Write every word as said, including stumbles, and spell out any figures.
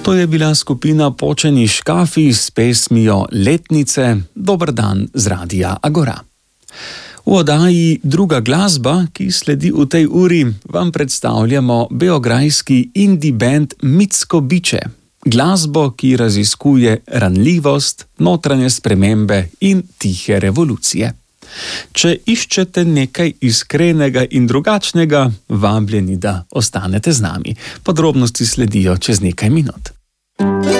To je bila skupina Počeni škafi s pesmijo Letnice. Dober dan z Radia Agora. V oddaji Druga glasba, ki sledi v tej uri, vam predstavljamo beograjski indie band Mitsko biče. Glasbo, ki raziskuje ranljivost, notranje spremembe in tihe revolucije. Če iščete nekaj iskrenega in drugačnega, vabljeni, da ostanete z nami. Podrobnosti sledijo čez nekaj minut.